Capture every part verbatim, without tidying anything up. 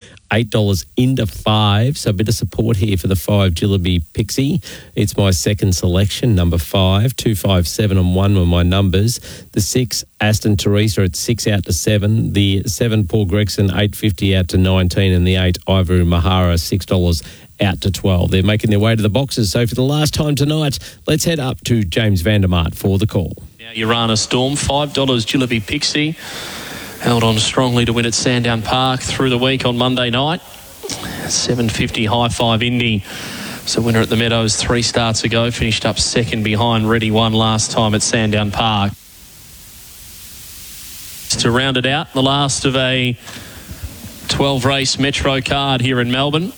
eight dollars into five. So a bit of support here for the five, Jillaby Pixie. It's my second selection, number five. Two, five, seven and one were my numbers. The six, Aston Teresa at six out to seven. The seven, Paul Gregson, eight fifty out to nineteen. And the eight, Ivory Mahara, six dollars out to twelve. They're making their way to the boxes. So for the last time tonight, let's head up to James Vandermart for the call. Now Urana Storm, five dollars Jillaby Pixie. Held on strongly to win at Sandown Park through the week on Monday night. seven fifty High Five Indy. So winner at the Meadows three starts ago. Finished up second behind Ready One last time at Sandown Park. To round it out, the last of a twelve race Metro card here in Melbourne.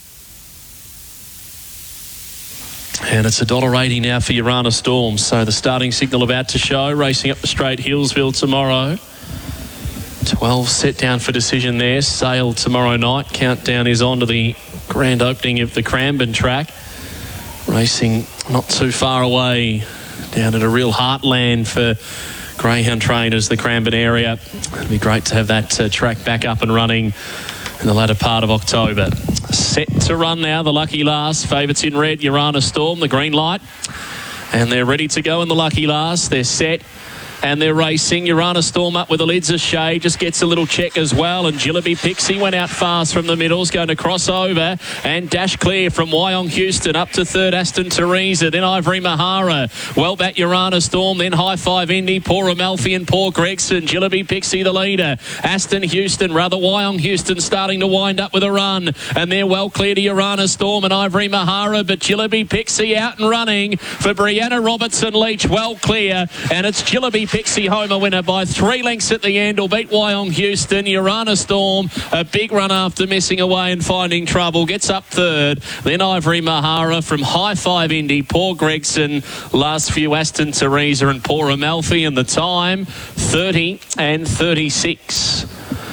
And it's one dollar eighty now for Urana Storm. So the starting signal about to show. Racing up the straight, Hillsville tomorrow. twelve set down for decision there. Sale tomorrow night. Countdown is on to the grand opening of the Cranbourne track. Racing not too far away down at a real heartland for greyhound trainers, the Cranbourne area. It'd be great to have that uh, track back up and running in the latter part of October. Set to run now, the lucky last. Favourites in red, Urana Storm, the green light. And they're ready to go in the lucky last. They're set and they're racing. Urana Storm up with the lids a shade, just gets a little check as well. And Jillaby Pixie went out fast from the middles, going to cross over and dash clear from Wyong Houston up to third, Aston Teresa, then Ivory Mahara. Well back Urana Storm, then High Five Indy, Poor Amalfi and Paul Gregson. Jillaby Pixie the leader. Aston Houston, rather Wyong Houston starting to wind up with a run. And they're well clear to Urana Storm and Ivory Mahara, but Jillaby Pixie out and running for Brianna Robertson Leach, well clear. And it's Jillaby Pixie home a winner by three lengths at the end. Will beat Wyong Houston. Urana Storm, a big run after missing away and finding trouble. Gets up third. Then Ivory Mahara from High Five Indy. Paul Gregson. Last few Aston Teresa and Poor Amalfi. And the time, thirty and thirty-six.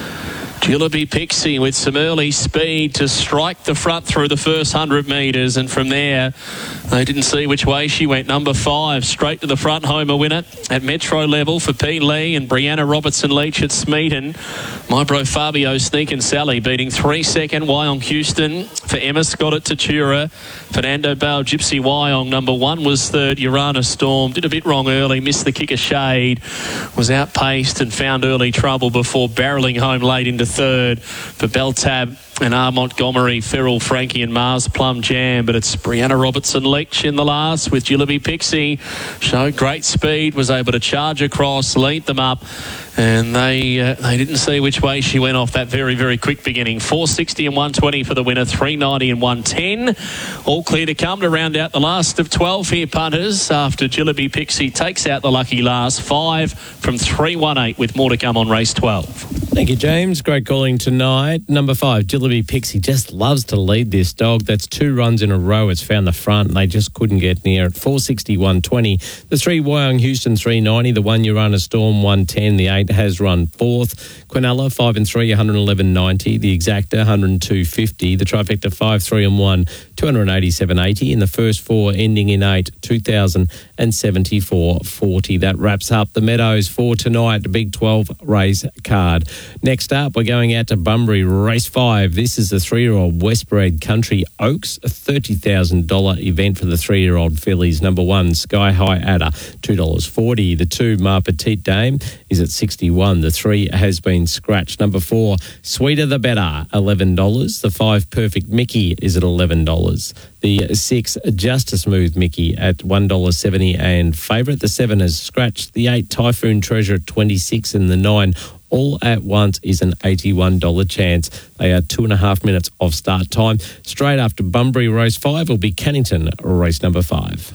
Jillaby Pixie with some early speed to strike the front through the first one hundred metres, and from there they didn't see which way she went. Number five straight to the front, home a winner at Metro level for P. Lee and Brianna Robertson Leach at Smeaton. My bro Fabio Sneak and Sally beating three second. Wyong Houston for Emma Scott at Tatura. Fernando Bale Gypsy Wyong. Number one was third. Urana Storm did a bit wrong early, missed the kick of shade, was outpaced and found early trouble before barrelling home late into third for Beltab and R. Montgomery, Ferrell, Frankie and Mars Plum Jam. But it's Brianna Robertson Leach in the last with Jillaby Pixie. Showed great speed, was able to charge across, lead them up, and they uh, they didn't see which way she went off that very, very quick beginning. four sixty and one twenty for the winner, three ninety and one ten. All clear to come to round out the last of twelve here, punters, after Jillaby Pixie takes out the lucky last. Five from three one eight with more to come on race twelve. Thank you, James. Great calling tonight. Number five, Jillaby Pixie just loves to lead this dog. That's two runs in a row. It's found the front and they just couldn't get near it. four sixty, one twenty. The three, Wyong Houston, three ninety. The one, Urana Storm, one ten. The eight has run fourth. Quinella, five and three, one eleven ninety. The Exacta, one hundred two fifty. The trifecta, five, three and one, two eighty-seven eighty. In the first four, ending in eight, two thousand seventy-four forty. That wraps up the Meadows for tonight, the Big twelve race card. Next up, we're going out to Bunbury, race five. This is the three-year-old Westbred Country Oaks, a thirty thousand dollars event for the three-year-old fillies. Number one, Sky High Adder, two dollars forty. The two, Ma Petite Dame, is at sixty-one. The three has been scratched. Number four, Sweeter the Better, eleven dollars. The five, Perfect Mickey, is at eleven dollars. The six, Just a Smooth Mickey, at one dollar seventy and favourite. The seven has scratched. The eight, Typhoon Treasure, at twenty-six. And the nine, All at Once, is an eighty-one dollars chance. They are two and a half minutes of start time. Straight after Bunbury race five will be Cannington race number five.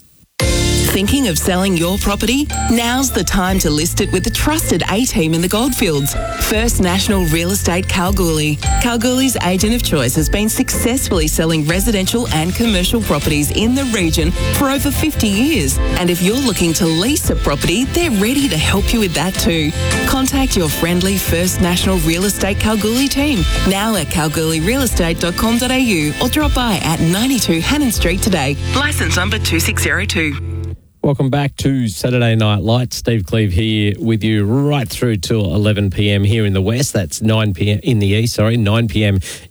Thinking of selling your property? Now's the time to list it with the trusted A-team in the Goldfields. First National Real Estate Kalgoorlie. Kalgoorlie's agent of choice has been successfully selling residential and commercial properties in the region for over fifty years. And if you're looking to lease a property, they're ready to help you with that too. Contact your friendly First National Real Estate Kalgoorlie team now at kalgoorlie real estate dot com dot a u or drop by at ninety-two Hannon Street today. Licence number two six zero two. Welcome back to Saturday Night Lights. Steve Cleve here with you right through till eleven p m here in the west. That's nine p m in the east, sorry, nine p m